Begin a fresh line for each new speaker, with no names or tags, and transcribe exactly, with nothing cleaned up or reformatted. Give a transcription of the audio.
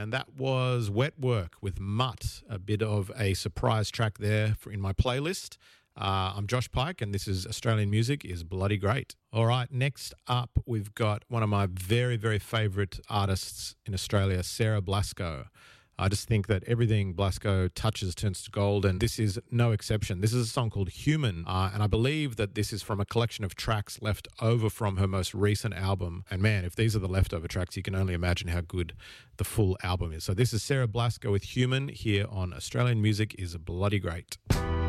And that was Wet Work with Mutt, a bit of a surprise track there for in my playlist. Uh, I'm Josh Pike, and this is Australian Music is Bloody Great. All right, next up, we've got one of my very, very favourite artists in Australia, Sarah Blasko. I just think that everything Blasko touches turns to gold, and this is no exception. This is a song called Human, uh, and I believe that this is from a collection of tracks left over from her most recent album. And man, if these are the leftover tracks, you can only imagine how good the full album is. So this is Sarah Blasko with Human here on Australian Music is Bloody Great.